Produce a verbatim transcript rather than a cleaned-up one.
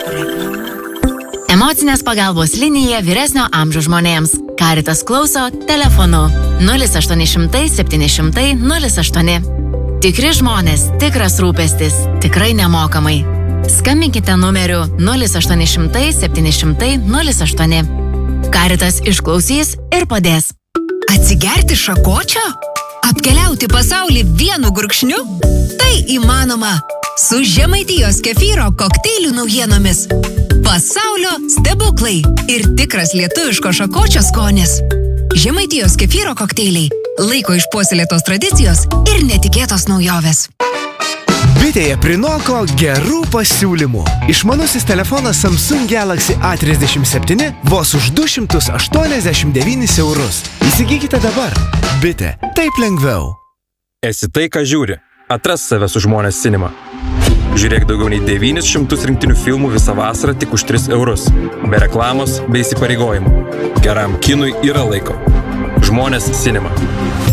Emocinės pagalbos linija vyresnio amžiaus žmonėms. Caritas klauso telefonu nulis aštuoni šimtai septyni šimtai nulis aštuoni. Tikri žmonės, tikras rūpestis, tikrai nemokamai. Skambinkite numeriu nulis aštuoni šimtai septyni šimtai nulis aštuoni. Caritas išklausys ir padės. Atsigerti šakočio? Apkeliauti pasaulį vienu gurkšniu? Tai įmanoma su Žemaitijos kefyro kokteilių naujienomis. Pasaulio stebuklai ir tikras lietuviško šakočio skonis. Žemaitijos kefyro kokteiliai, laiko išpuoselėtos tradicijos ir netikėtos naujovės. Bitėje prinoko gerų pasiūlymų. Išmanusis telefonas Samsung Galaxy A trisdešimt septyni vos už du šimtus aštuoniasdešimt devynis eurus. Įsigykite dabar. Bitė, taip lengviau. Esi tai, ką žiūri. Atras save su Žmonės Cinema. Žiūrėk daugiau nei devynis šimtus rinktinių filmų visą vasarą tik už tris eurus. Be reklamos, be įsipareigojimų. Geram kinui yra laiko. Žmonės Cinema.